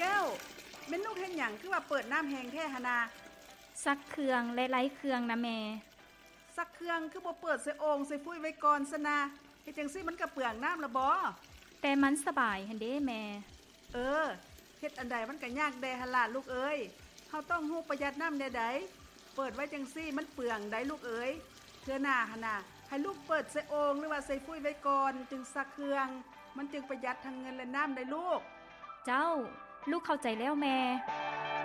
แก้วแม่นลูกเฮ็ดหยังคือว่าเปิดน้ำแห้งแท้หนนาซักเครื่องและไล้เครื่องนะแม่ซักเครื่องคือบ่เปิดใส่โอ่งใส่ฟุ้ยไว้ก่อนซะนะเฮ็ดจังซี่มันก็เปลืองน้ำละบ่แต่มันสบายหั่นเด้แม่เฮ็ดอันใดมันก็ยากแดหั่นล่ะลูกเอ้ยเฮาต้องฮู้ประหยัดน้ำแน่ใดเปิดไว้จังซี่มันเปลืองได้ลูกเอ้ยเทื่อหน้าหั่นน่ะให้ลูกเปิดใส่โอ่งหรือว่าใส่ฟุ้ยไว้ก่อนจึงซักเครื่องมันจึงประหยัดทั้งเงินและน้ำได้ลูกเจ้าลูกเข้าใจแล้วแม่